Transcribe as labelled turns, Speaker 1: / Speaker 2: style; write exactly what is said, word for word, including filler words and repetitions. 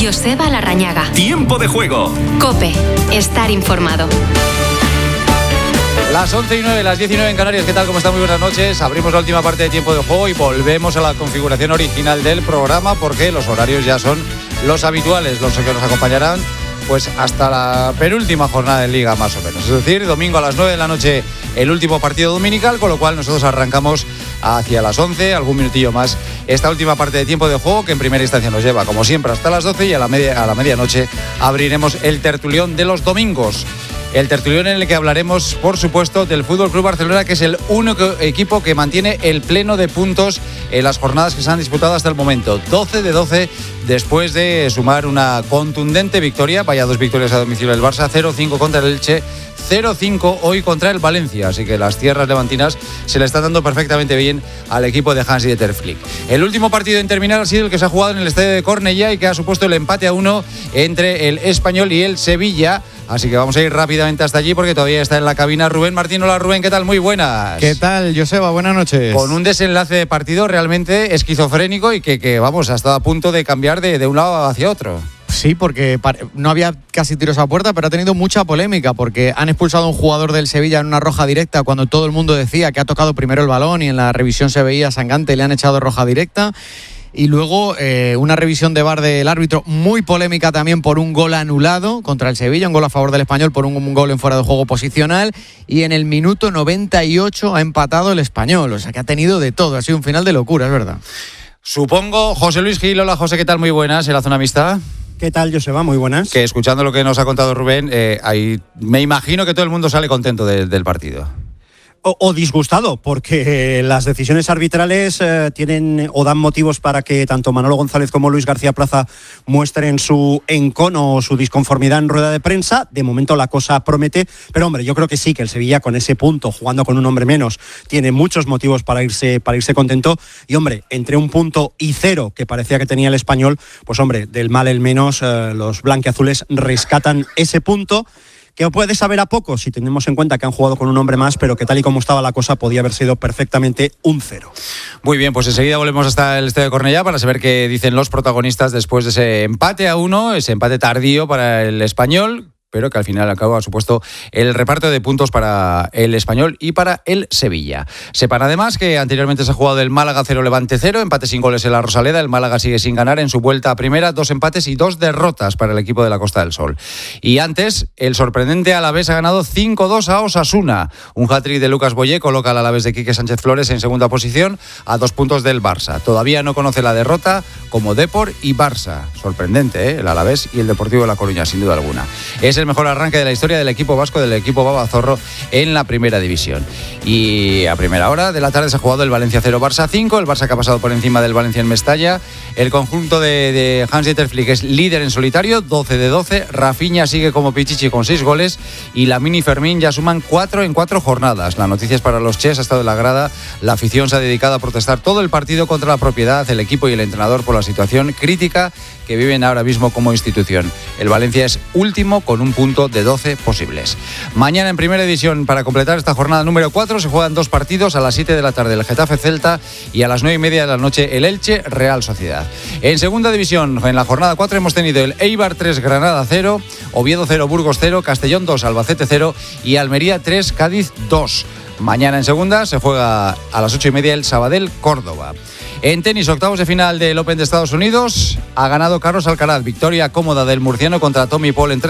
Speaker 1: Joseba Larrañaga.
Speaker 2: Tiempo de juego.
Speaker 1: COPE. Estar informado.
Speaker 3: Las once y nueve, las diez y nueve en Canarias. ¿Qué tal? ¿Cómo están? Muy buenas noches. Abrimos la última parte de Tiempo de Juego y volvemos a la configuración original del programa porque los horarios ya son los habituales, los que nos acompañarán pues hasta la penúltima jornada de Liga más o menos. Es decir, domingo a las nueve de la noche el último partido dominical, con lo cual nosotros arrancamos hacia las once, algún minutillo más, esta última parte de Tiempo de Juego que en primera instancia nos lleva, como siempre, hasta las doce y a la, media, a la medianoche abriremos el tertulión de los domingos. El tertulión en el que hablaremos, por supuesto, del F C Barcelona, que es el único equipo que mantiene el pleno de puntos en las jornadas que se han disputado hasta el momento. doce de doce, después de sumar una contundente victoria. Vaya dos victorias a domicilio del Barça, cero cinco contra el Elche, cero cinco hoy contra el Valencia. Así que las tierras levantinas se le están dando perfectamente bien al equipo de Hans-Dieter Flick. El último partido en terminar ha sido el que se ha jugado en el estadio de Cornellà y que ha supuesto el empate a uno entre el Español y el Sevilla. Así que vamos a ir rápidamente hasta allí porque todavía está en la cabina Rubén Martín. Hola Rubén, ¿qué tal? Muy buenas.
Speaker 4: ¿Qué tal, Joseba? Buenas noches.
Speaker 3: Con un desenlace de partido realmente esquizofrénico y que, que vamos, ha estado a punto de cambiar de, de un lado hacia otro.
Speaker 4: Sí, porque no había casi tiros a puerta, pero ha tenido mucha polémica porque han expulsado a un jugador del Sevilla en una roja directa cuando todo el mundo decía que ha tocado primero el balón y en la revisión se veía sangrante, le han echado roja directa. Y luego eh, una revisión de V A R del árbitro muy polémica también por un gol anulado contra el Sevilla, un gol a favor del Español por un, un gol en fuera de juego posicional, y en el minuto noventa y ocho ha empatado el Español, o sea que ha tenido de todo, ha sido un final de locura, es verdad.
Speaker 3: Supongo, José Luis Gil. Hola José, ¿qué tal? Muy buenas, en la zona mixta.
Speaker 5: ¿Qué tal, Joseba? Muy buenas.
Speaker 3: Que escuchando lo que nos ha contado Rubén, eh, ahí, me imagino que todo el mundo sale contento de, del partido.
Speaker 5: O, o disgustado, porque las decisiones arbitrales eh, tienen o dan motivos para que tanto Manolo González como Luis García Plaza muestren su encono o su disconformidad en rueda de prensa. De momento la cosa promete, pero hombre, yo creo que sí, que el Sevilla con ese punto, jugando con un hombre menos, tiene muchos motivos para irse, para irse contento. Y hombre, entre un punto y cero que parecía que tenía el Español, pues hombre, del mal el menos, eh, los blanquiazules rescatan ese punto, que puede saber a poco si tenemos en cuenta que han jugado con un hombre más, pero que tal y como estaba la cosa podía haber sido perfectamente un cero.
Speaker 3: Muy bien, pues enseguida volvemos hasta el estadio de Cornellà para saber qué dicen los protagonistas después de ese empate a uno, ese empate tardío para el Español, pero que al final al cabo ha supuesto el reparto de puntos para el Español y para el Sevilla. Sepan además que anteriormente se ha jugado el Málaga cero Levante cero, empate sin goles en la Rosaleda. El Málaga sigue sin ganar en su vuelta a primera, dos empates y dos derrotas para el equipo de la Costa del Sol. Y antes, el sorprendente Alavés ha ganado cinco dos a Osasuna. Un hat-trick de Lucas Boyé coloca al Alavés de Quique Sánchez Flores en segunda posición a dos puntos del Barça. Todavía no conoce la derrota como Depor y Barça. Sorprendente, ¿eh? El Alavés y el Deportivo de La Coruña, sin duda alguna. Es el mejor arranque de la historia del equipo vasco, del equipo babazorro en la primera división. Y a primera hora de la tarde se ha jugado el Valencia cero Barça cinco, el Barça que ha pasado por encima del Valencia en Mestalla. El conjunto de, de Hans-Dieter Flick es líder en solitario, doce de doce. Rafinha sigue como pichichi con seis goles y Lamine y Fermín ya suman cuatro en cuatro jornadas. La noticia es para los Ches, ha estado en la grada. La afición se ha dedicado a protestar todo el partido contra la propiedad, el equipo y el entrenador por la situación crítica que viven ahora mismo como institución. El Valencia es último con un punto de doce posibles. Mañana en primera división, para completar esta jornada número cuatro, se juegan dos partidos. A las siete de la tarde el Getafe Celta y a las nueve y media de la noche el Elche Real Sociedad. En segunda división, en la jornada cuatro hemos tenido el Eibar tres Granada cero, Oviedo cero Burgos cero, Castellón dos Albacete cero y Almería tres Cádiz dos. Mañana en segunda se juega a las ocho y media el Sabadell Córdoba. En tenis, octavos de final del Open de Estados Unidos, ha ganado Carlos Alcaraz. Victoria cómoda del murciano contra Tommy Paul en tres